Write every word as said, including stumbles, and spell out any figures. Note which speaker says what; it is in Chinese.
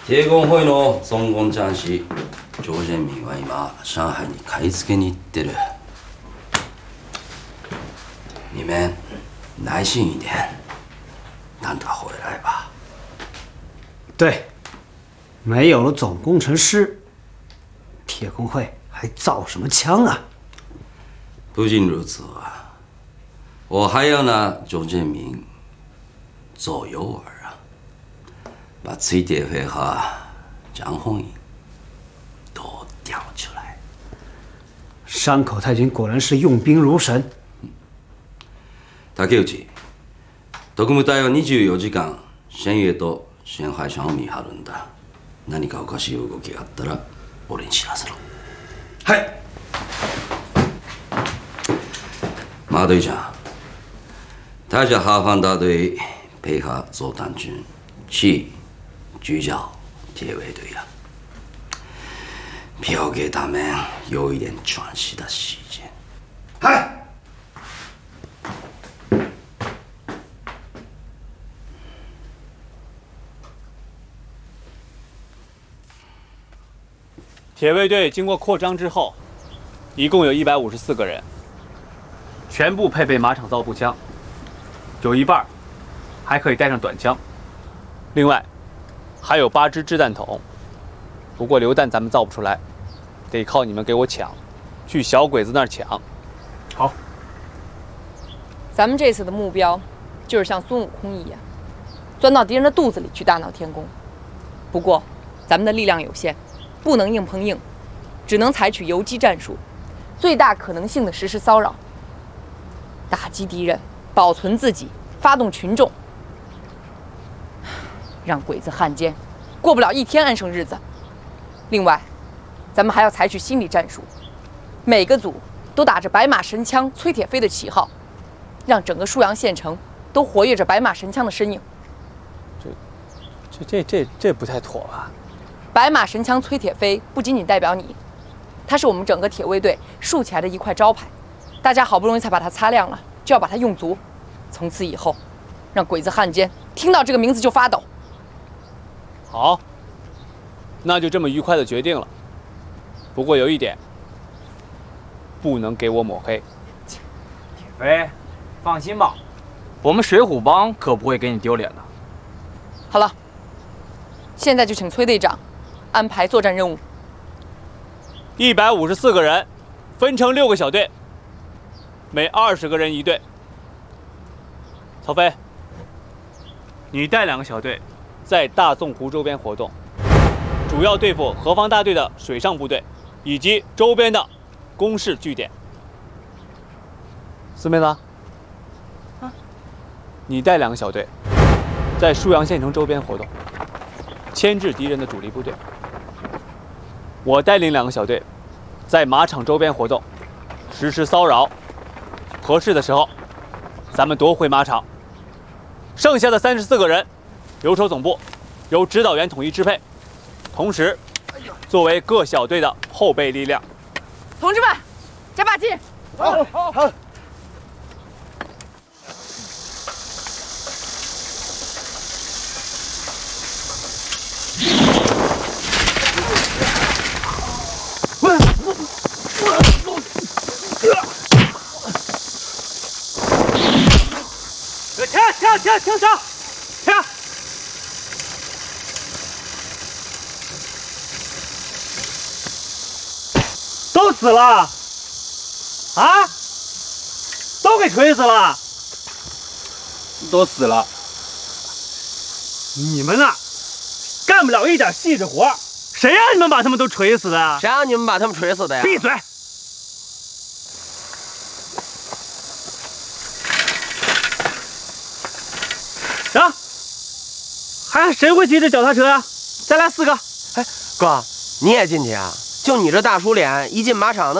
Speaker 1: 铁工会の总工战士조재민は今上海に買い付けに行ってる。你们耐心一点，等他回来吧。
Speaker 2: 对，没有了总工程师，铁工会还造什么枪啊？
Speaker 1: 不仅如此啊，我还要拿조재민做诱饵啊，把崔铁飞和张红英都调出来。
Speaker 2: 山口太君果然是用兵如神。
Speaker 1: 竹内、特務隊はにじゅうよじかんシェンユエとシェンハイシャンを見張るんだ。何かおかしい動きがあったら俺に知らせろ。はい。马队长，带着哈防大队配合作战军去聚焦铁卫队呀，不要给他们有一点喘息的时间。嗨。
Speaker 3: 铁卫队经过扩张之后，一共有一百五十四个人，全部配备马场造步枪，有一半还可以带上短枪。另外，还有八支掷弹筒。不过榴弹咱们造不出来，得靠你们给我抢，去小鬼子那儿抢。
Speaker 2: 好。
Speaker 4: 咱们这次的目标就是像孙悟空一样，钻到敌人的肚子里去大闹天宫。不过，咱们的力量有限。不能硬碰硬，只能采取游击战术，最大可能性的实施骚扰，打击敌人，保存自己，发动群众，让鬼子汉奸过不了一天安生日子。另外，咱们还要采取心理战术，每个组都打着白马神枪崔铁飞的旗号，让整个沭阳县城都活跃着白马神枪的身影。
Speaker 3: 这、这、这、这、这不太妥吧？
Speaker 4: 白马神枪崔铁飞不仅仅代表你，他是我们整个铁卫队竖起来的一块招牌，大家好不容易才把它擦亮了，就要把它用足。从此以后，让鬼子汉奸听到这个名字就发抖。
Speaker 3: 好，那就这么愉快的决定了。不过有一点，不能给我抹黑。
Speaker 5: 铁飞，放心吧，我们水浒帮可不会给你丢脸的。
Speaker 4: 好了，现在就请崔队长安排作战任务。
Speaker 3: 一百五十四个人，分成六个小队，每二十个人一队。曹飞，你带两个小队，在大纵湖周边活动，主要对付何方大队的水上部队以及周边的工事据点。四妹子，啊，你带两个小队，在沭阳县城周边活动，牵制敌人的主力部队。我带领两个小队，在马场周边活动，实施骚扰。合适的时候，咱们夺回马场。剩下的三十四个人，留守总部，由指导员统一支配，同时作为各小队的后备力量。
Speaker 4: 同志们，加把劲！
Speaker 2: 好，好，好。
Speaker 3: 停停停手！停！都死了！啊！都给锤死了！
Speaker 5: 都死了！
Speaker 3: 你们呐，干不了一点细致活，谁让你们把他们都锤死的？
Speaker 6: 谁让你们把他们锤死的呀？
Speaker 3: 闭嘴！行，还谁会骑着脚踏车啊？再来四个！
Speaker 6: 哎，哥，你也进去啊？就你这大叔脸，一进马场能。